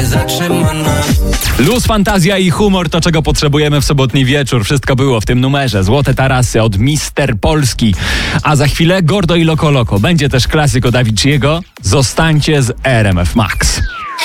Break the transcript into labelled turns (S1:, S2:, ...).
S1: Luz, fantazja i humor to, czego potrzebujemy w sobotni wieczór. Wszystko było w tym numerze. Złote tarasy od Mister Polski. A za chwilę Gordo i Loco Loco. Będzie też klasyk od Avicii'ego. Zostańcie z RMF Max.